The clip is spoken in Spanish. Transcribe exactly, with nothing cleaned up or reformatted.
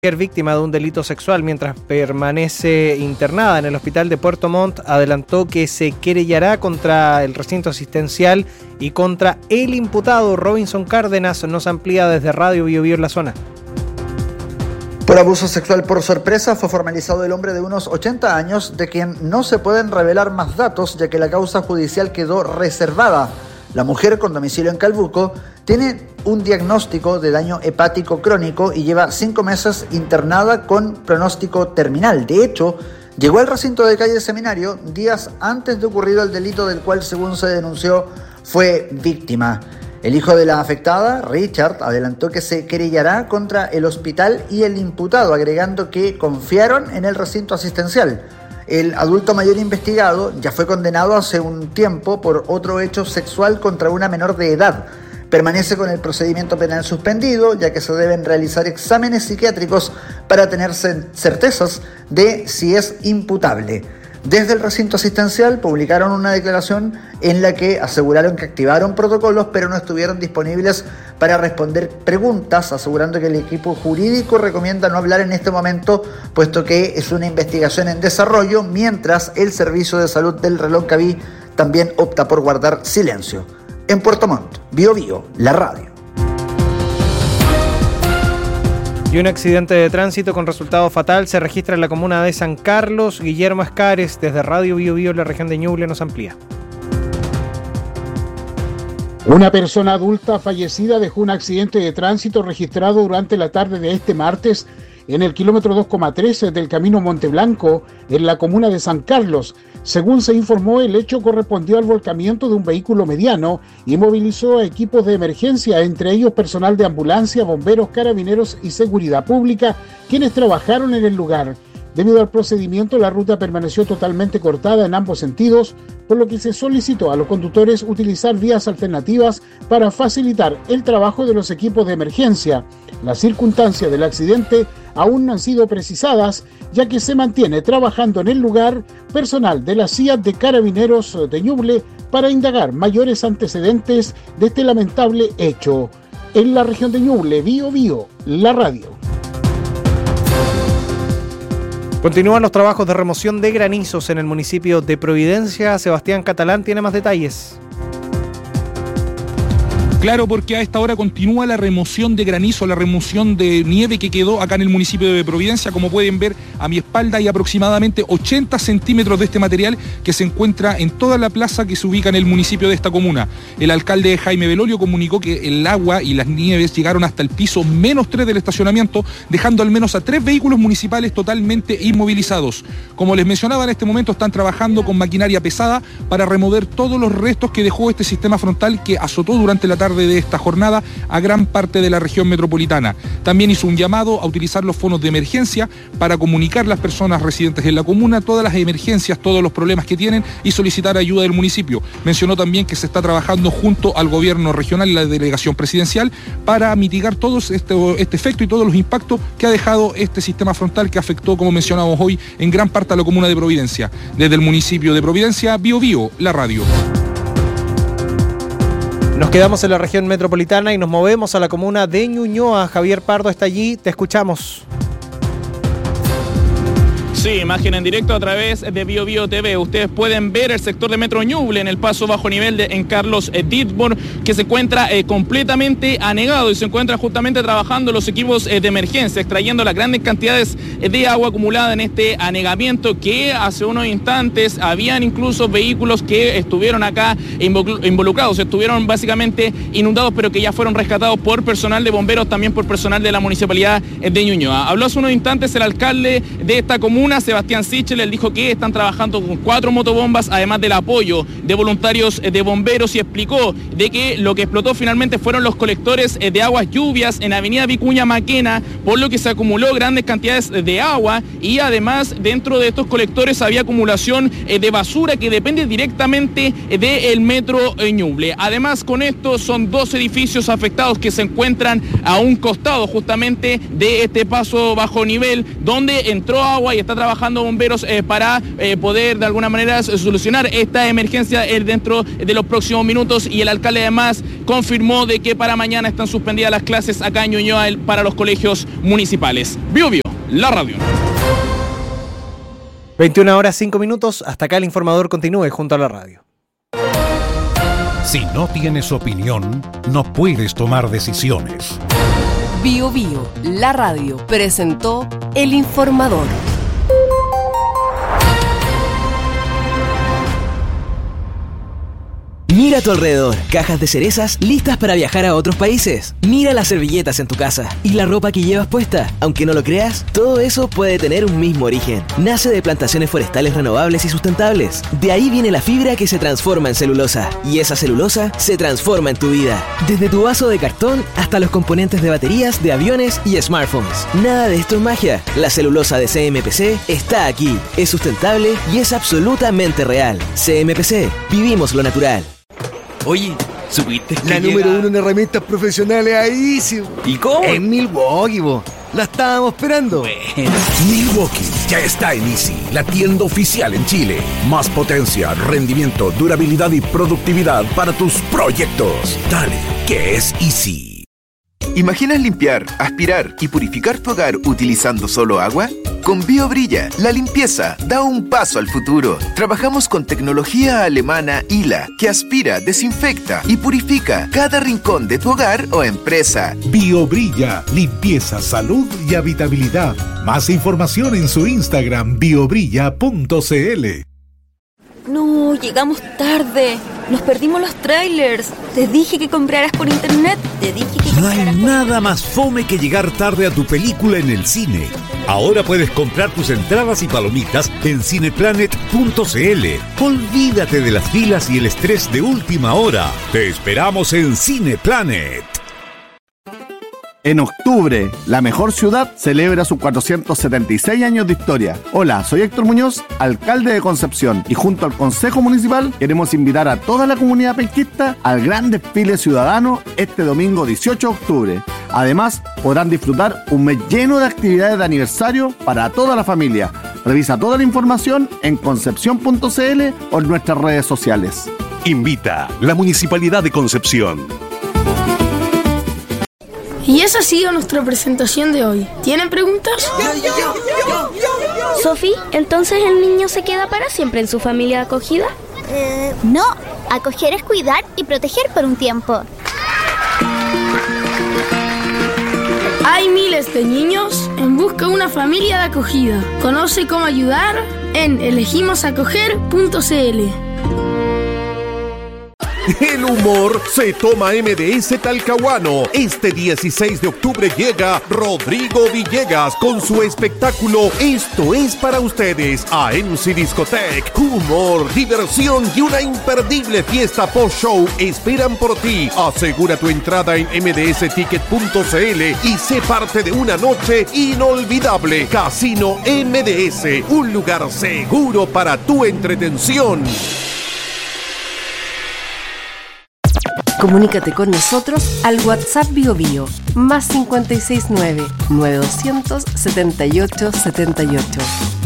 víctima de un delito sexual mientras permanece internada en el hospital de Puerto Montt adelantó que se querellará contra el recinto asistencial y contra el imputado Robinson Cárdenas. Nos amplía desde Radio Bio Bio en la zona. Por abuso sexual por sorpresa fue formalizado el hombre de unos ochenta años, de quien no se pueden revelar más datos ya que la causa judicial quedó reservada. La mujer, con domicilio en Calbuco, tiene un diagnóstico de daño hepático crónico y lleva cinco meses internada con pronóstico terminal. De hecho, llegó al recinto de calle Seminario días antes de ocurrido el delito del cual, según se denunció, fue víctima. El hijo de la afectada, Richard, adelantó que se querellará contra el hospital y el imputado, agregando que confiaron en el recinto asistencial. El adulto mayor investigado ya fue condenado hace un tiempo por otro hecho sexual contra una menor de edad. Permanece con el procedimiento penal suspendido, ya que se deben realizar exámenes psiquiátricos para tener certezas de si es imputable. Desde el recinto asistencial publicaron una declaración en la que aseguraron que activaron protocolos, pero no estuvieron disponibles para responder preguntas, asegurando que el equipo jurídico recomienda no hablar en este momento, puesto que es una investigación en desarrollo, mientras el Servicio de Salud del Reloncaví también opta por guardar silencio. En Puerto Montt, Bio Bio, la radio. Y un accidente de tránsito con resultado fatal se registra en la comuna de San Carlos. Guillermo Escares, desde Radio Bio Bio en la región de Ñuble, nos amplía. Una persona adulta fallecida dejó un accidente de tránsito registrado durante la tarde de este martes en el kilómetro dos coma trece del camino Monteblanco, en la comuna de San Carlos. Según se informó, el hecho correspondió al volcamiento de un vehículo mediano y movilizó a equipos de emergencia, entre ellos personal de ambulancia, bomberos, carabineros y seguridad pública, quienes trabajaron en el lugar. Debido al procedimiento, la ruta permaneció totalmente cortada en ambos sentidos, por lo que se solicitó a los conductores utilizar vías alternativas para facilitar el trabajo de los equipos de emergencia. Las circunstancias del accidente aún no han sido precisadas, ya que se mantiene trabajando en el lugar personal de la C I A de Carabineros de Ñuble para indagar mayores antecedentes de este lamentable hecho. En la región de Ñuble, Bio Bio, la radio. Continúan los trabajos de remoción de granizos en el municipio de Providencia. Sebastián Catalán tiene más detalles. Claro, porque a esta hora continúa la remoción de granizo, la remoción de nieve que quedó acá en el municipio de Providencia. Como pueden ver a mi espalda hay aproximadamente ochenta centímetros de este material que se encuentra en toda la plaza que se ubica en el municipio de esta comuna. El alcalde Jaime Belolio comunicó que el agua y las nieves llegaron hasta el piso menos tres del estacionamiento, dejando al menos a tres vehículos municipales totalmente inmovilizados. Como les mencionaba, en este momento están trabajando con maquinaria pesada para remover todos los restos que dejó este sistema frontal que azotó durante la tarde de esta jornada a gran parte de la región metropolitana. También hizo un llamado a utilizar los fondos de emergencia para comunicar a las personas residentes en la comuna todas las emergencias, todos los problemas que tienen y solicitar ayuda del municipio. Mencionó también que se está trabajando junto al gobierno regional y la delegación presidencial para mitigar todo este, este efecto y todos los impactos que ha dejado este sistema frontal que afectó, como mencionamos hoy, en gran parte a la comuna de Providencia. Desde el municipio de Providencia, Bio Bio, la radio. Nos quedamos en la región metropolitana y nos movemos a la comuna de Ñuñoa. Javier Pardo está allí, te escuchamos. Sí, imagen en directo a través de Bio Bio T V. Ustedes pueden ver el sector de Metro Ñuble en el paso bajo nivel de, en Carlos eh, Ditborn, que se encuentra eh, completamente anegado y se encuentra justamente trabajando los equipos eh, de emergencia, extrayendo las grandes cantidades eh, de agua acumulada en este anegamiento, que hace unos instantes habían incluso vehículos que estuvieron acá involucrados, estuvieron básicamente inundados, pero que ya fueron rescatados por personal de bomberos, también por personal de la municipalidad de Ñuñoa. Habló hace unos instantes el alcalde de esta comuna, Sebastián Sichel. Él dijo que están trabajando con cuatro motobombas, además del apoyo de voluntarios de bomberos, y explicó de que lo que explotó finalmente fueron los colectores de aguas lluvias en Avenida Vicuña Maquena, por lo que se acumuló grandes cantidades de agua, y además dentro de estos colectores había acumulación de basura que depende directamente del metro Ñuble. Además, con esto son dos edificios afectados que se encuentran a un costado justamente de este paso bajo nivel, donde entró agua y está trabajando bomberos eh, para eh, poder de alguna manera solucionar esta emergencia eh, dentro de los próximos minutos, y el alcalde además confirmó de que para mañana están suspendidas las clases acá en Ñuñoa para los colegios municipales. Bio Bio, la radio. veintiuna horas cinco minutos, hasta acá el informador continúe junto a la radio. Si no tienes opinión, no puedes tomar decisiones. Bio Bio, la radio, presentó El Informador. Mira a tu alrededor, cajas de cerezas listas para viajar a otros países. Mira las servilletas en tu casa y la ropa que llevas puesta. Aunque no lo creas, todo eso puede tener un mismo origen. Nace de plantaciones forestales renovables y sustentables. De ahí viene la fibra que se transforma en celulosa. Y esa celulosa se transforma en tu vida. Desde tu vaso de cartón hasta los componentes de baterías, de aviones y smartphones. Nada de esto es magia. La celulosa de C M P C está aquí. Es sustentable y es absolutamente real. C M P C, vivimos lo natural. Oye, ¿supiste que la llega... número uno en herramientas profesionales ahí, sí? ¿Y cómo? En Milwaukee, bo. La estábamos esperando. Bueno. Milwaukee ya está en Easy, la tienda oficial en Chile. Más potencia, rendimiento, durabilidad y productividad para tus proyectos. Dale, que es Easy. ¿Imaginas limpiar, aspirar y purificar tu hogar utilizando solo agua? Con BioBrilla, la limpieza da un paso al futuro. Trabajamos con tecnología alemana I L A, que aspira, desinfecta y purifica cada rincón de tu hogar o empresa. BioBrilla, limpieza, salud y habitabilidad. Más información en su Instagram, biobrilla punto c l. No, llegamos tarde. Nos perdimos los trailers. Te dije que compraras por internet. Te dije que No hay nada más fome que llegar tarde a tu película en el cine. Ahora puedes comprar tus entradas y palomitas en cineplanet punto c l. Olvídate de las filas y el estrés de última hora. Te esperamos en Cineplanet. En octubre, la mejor ciudad celebra sus cuatrocientos setenta y seis años de historia. Hola, soy Héctor Muñoz, alcalde de Concepción, y junto al Consejo Municipal queremos invitar a toda la comunidad penquista al gran desfile ciudadano este domingo dieciocho de octubre. Además, podrán disfrutar un mes lleno de actividades de aniversario para toda la familia. Revisa toda la información en concepción punto c l o en nuestras redes sociales. Invita la Municipalidad de Concepción. Y esa ha sido nuestra presentación de hoy. ¿Tienen preguntas? Sofi, ¿entonces el niño se queda para siempre en su familia de acogida? Eh, no, acoger es cuidar y proteger por un tiempo. Hay miles de niños en busca de una familia de acogida. Conoce cómo ayudar en elegimos acoger punto c l. El humor se toma M D S Talcahuano. Este dieciséis de octubre llega Rodrigo Villegas con su espectáculo Esto es para ustedes a M C Discotech. Humor, diversión y una imperdible fiesta post-show esperan por ti. Asegura tu entrada en m d s ticket punto c l y sé parte de una noche inolvidable. Casino M D S, un lugar seguro para tu entretención. Comunícate con nosotros al WhatsApp Bio Bio, más cinco seis nueve, nueve dos cero cero, siete ocho siete ocho.